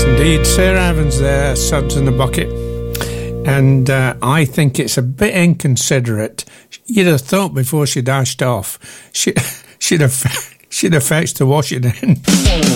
Indeed, Sarah Evans there, Suds in a Bucket, and I think it's a bit inconsiderate. You'd have thought before she dashed off, she'd have fetched the washing in.